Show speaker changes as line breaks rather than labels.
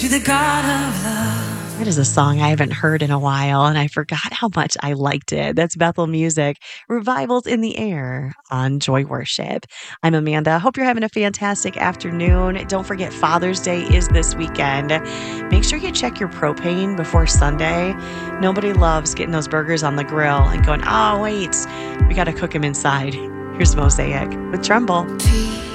To the God of love.
That is a song I haven't heard in a while, and I forgot how much I liked it. That's Bethel Music, Revivals in the Air on Joy Worship. I'm Amanda. Hope you're having a fantastic afternoon. Don't forget Father's Day is this weekend. Make sure you check your propane before Sunday. Nobody loves getting those burgers on the grill and going, oh, wait, we got to cook them inside. Here's Mosaic with Tremble.